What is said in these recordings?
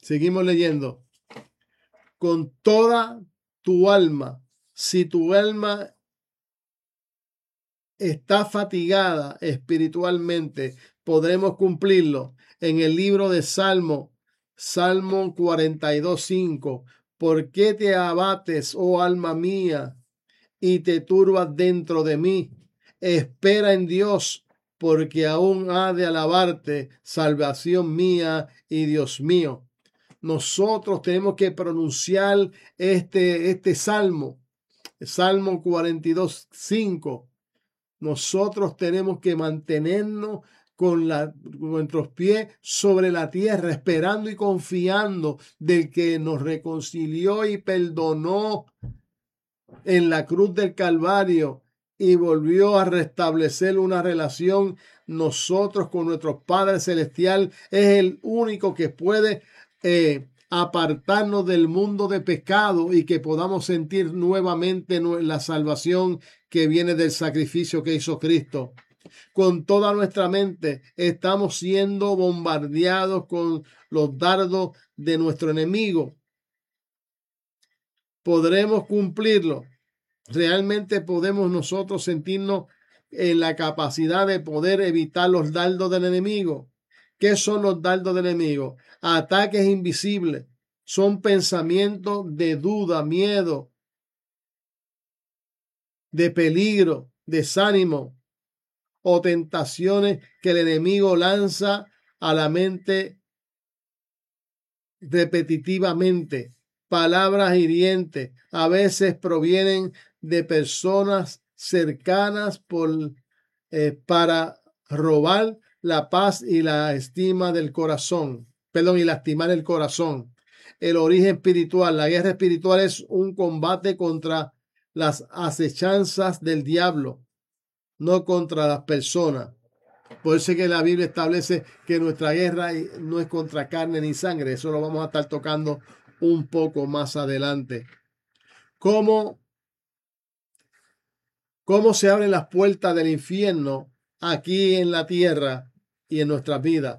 Seguimos leyendo. Con toda tu alma, si tu alma está fatigada espiritualmente, podremos cumplirlo. En el libro de Salmo 42:5. ¿Por qué te abates, oh alma mía, y te turbas dentro de mí? Espera en Dios, porque aún ha de alabarte, salvación mía y Dios mío. Nosotros tenemos que pronunciar este salmo, Salmo 42:5. Nosotros tenemos que mantenernos con nuestros pies sobre la tierra, esperando y confiando del que nos reconcilió y perdonó en la cruz del Calvario y volvió a restablecer una relación nosotros con nuestro Padre Celestial. Es el único que puede apartarnos del mundo de pecado y que podamos sentir nuevamente la salvación que viene del sacrificio que hizo Cristo. Con toda nuestra mente estamos siendo bombardeados con los dardos de nuestro enemigo. ¿Podremos cumplirlo? ¿Realmente podemos nosotros sentirnos en la capacidad de poder evitar los dardos del enemigo? ¿Qué son los dardos del enemigo? Ataques invisibles. Son pensamientos de duda, miedo, de peligro, desánimo o tentaciones que el enemigo lanza a la mente repetitivamente. Palabras hirientes a veces provienen de personas cercanas para robar la paz y la estima del corazón. Y lastimar el corazón. El origen espiritual. La guerra espiritual es un combate contra las acechanzas del diablo, no contra las personas. Por eso es que la Biblia establece que nuestra guerra no es contra carne ni sangre. Eso lo vamos a estar tocando un poco más adelante. ¿Cómo se abren las puertas del infierno aquí en la tierra y en nuestras vidas?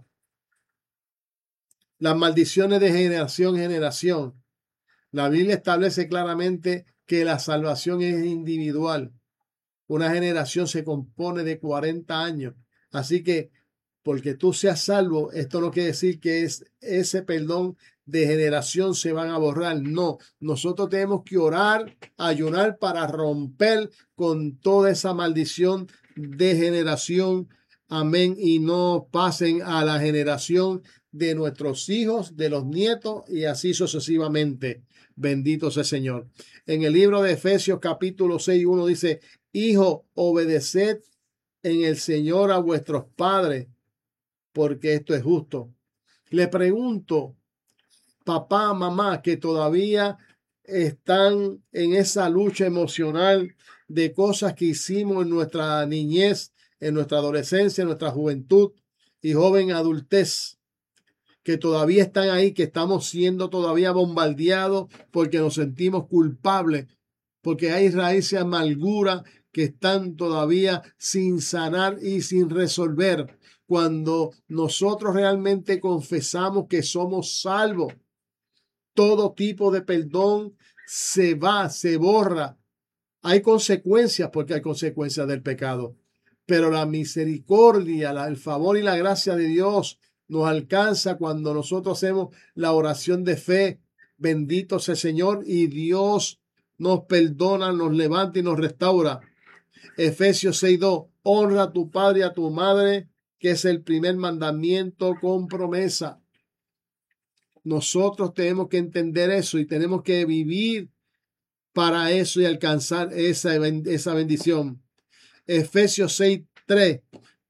Las maldiciones de generación en generación. La Biblia establece claramente que la salvación es individual. Una generación se compone de 40 años. Así que porque tú seas salvo, esto no quiere decir que ese perdón de generación se van a borrar. No, nosotros tenemos que orar, ayunar para romper con toda esa maldición de generación. Amén. Y no pasen a la generación de nuestros hijos, de los nietos y así sucesivamente. Bendito sea el Señor. En el libro de Efesios capítulo 6:1 dice: Hijo, obedeced en el Señor a vuestros padres, porque esto es justo. Le pregunto, papá, mamá, que todavía están en esa lucha emocional de cosas que hicimos en nuestra niñez, en nuestra adolescencia, en nuestra juventud y joven adultez, que todavía están ahí, que estamos siendo todavía bombardeados porque nos sentimos culpables, porque hay raíces de amargura que están todavía sin sanar y sin resolver. Cuando nosotros realmente confesamos que somos salvos, todo tipo de perdón se va, se borra. Hay consecuencias porque hay consecuencias del pecado, pero la misericordia, el favor y la gracia de Dios nos alcanza cuando nosotros hacemos la oración de fe. Bendito sea el Señor, y Dios nos perdona, nos levanta y nos restaura. Efesios 6:2, honra a tu padre y a tu madre, que es el primer mandamiento con promesa. Nosotros tenemos que entender eso y tenemos que vivir para eso y alcanzar esa bendición. Efesios 6:3.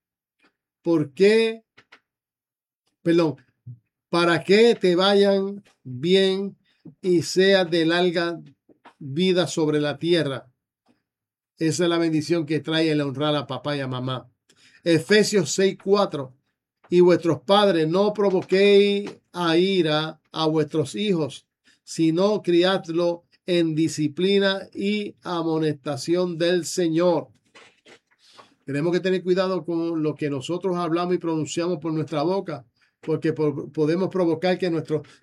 Para que te vayan bien y seas de larga vida sobre la tierra. Esa es la bendición que trae el honrar a papá y a mamá. Efesios 6:4. Y vuestros padres, no provoquéis a ira a vuestros hijos, sino criadlo en disciplina y amonestación del Señor. Tenemos que tener cuidado con lo que nosotros hablamos y pronunciamos por nuestra boca, porque podemos provocar que nuestros